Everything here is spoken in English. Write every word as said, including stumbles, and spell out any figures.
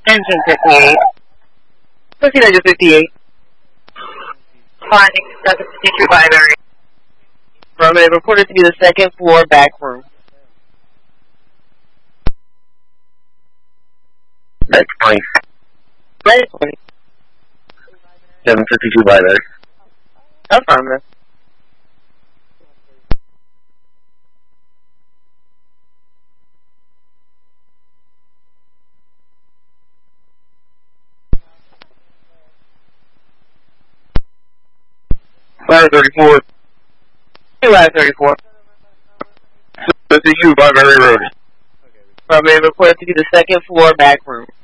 Engine fifty-eight. Proceed engine fifty-eight. Finding seven fifty-two binary. Runway reported to be the second floor back room. Back twenty. Back twenty. seven fifty-two binary. Affirmative. Ladder thirty-four. Ladder thirty-four. This is you, Binary Road. Runway reported to be the second floor back room.